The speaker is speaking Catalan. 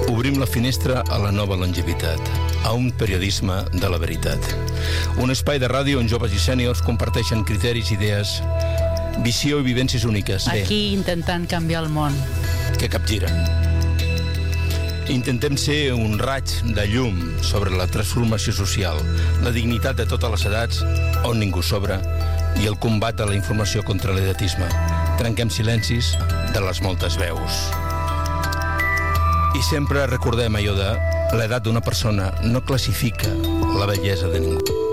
Obrim la finestra a la nova longevitat, a un periodisme de la veritat. Un espai de ràdio on joves i sèniors comparteixen criteris, idees, visió i vivències úniques. Aquí intentant canviar el món. Que capgiren. Intentem ser un raig de llum sobre la transformació social, la dignitat de totes les edats, on ningú sobra, i el combat a la informació contra l'edatisme. Trenquem silencis de les moltes veus. I sempre recordem allò de l'edat d'una persona no classifica la bellesa de ningú.